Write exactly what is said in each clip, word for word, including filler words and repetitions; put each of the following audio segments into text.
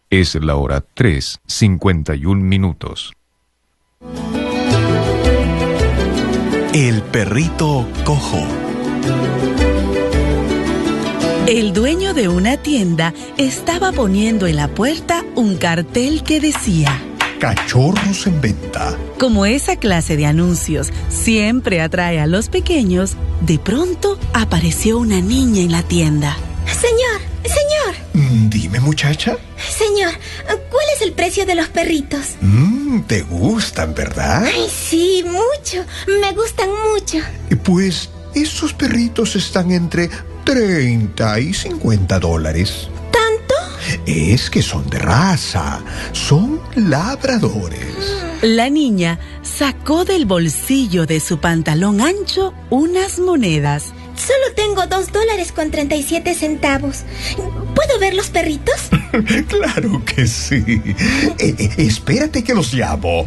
Es la hora tres, cincuenta y un minutos. El perrito cojo. El dueño de una tienda estaba poniendo en la puerta un cartel que decía: cachorros en venta. Como esa clase de anuncios siempre atrae a los pequeños, de pronto apareció una niña en la tienda. Señor, señor. Mm, dime, muchacha. Señor, ¿cuál es el precio de los perritos? Mm, ¿te gustan, verdad? Ay, sí, mucho. Me gustan mucho. Pues esos perritos están entre treinta y cincuenta dólares. ¿Tanto? Es que son de raza. Son labradores. La niña sacó del bolsillo de su pantalón ancho unas monedas. Solo tengo dos dólares con treinta y siete centavos. ¿Puedo ver los perritos? Claro que sí. Eh, eh, espérate que los llamo.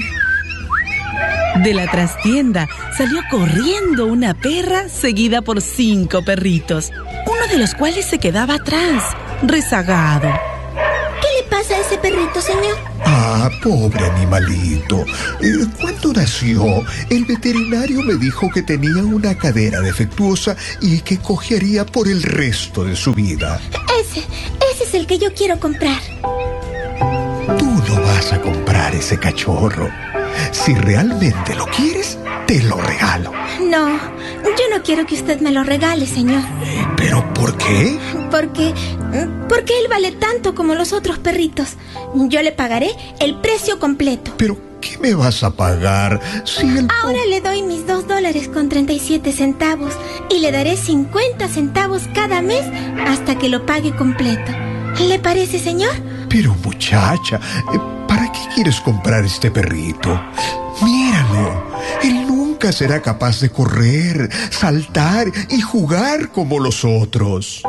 De la trastienda salió corriendo una perra seguida por cinco perritos, uno de los cuales se quedaba atrás, rezagado. ¿Qué le pasa a ese perrito, señor? Ah, pobre animalito. Eh, Cuando nació, el veterinario me dijo que tenía una cadera defectuosa y que cojearía por el resto de su vida. Ese, ese es el que yo quiero comprar. Tú no vas a comprar ese cachorro. Si realmente lo quieres, te lo regalo. No, yo no quiero que usted me lo regale, señor. ¿Pero por qué? Porque, porque él vale tanto como los otros perritos. Yo le pagaré el precio completo. ¿Pero qué me vas a pagar si el... Ahora le doy mis dos dólares con treinta y siete centavos y le daré cincuenta centavos cada mes hasta que lo pague completo. ¿Le parece, señor? Pero muchacha, ¿para qué quieres comprar este perrito? Míralo, él nunca será capaz de correr, saltar y jugar como los otros.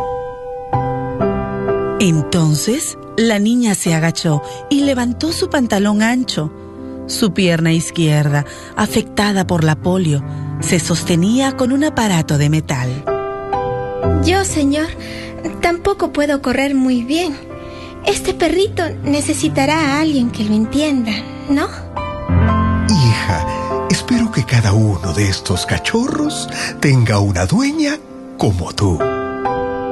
Entonces, la niña se agachó y levantó su pantalón ancho. Su pierna izquierda, afectada por la polio, se sostenía con un aparato de metal. Yo, señor, tampoco puedo correr muy bien. Este perrito necesitará a alguien que lo entienda, ¿no? Hija, espero que cada uno de estos cachorros tenga una dueña como tú.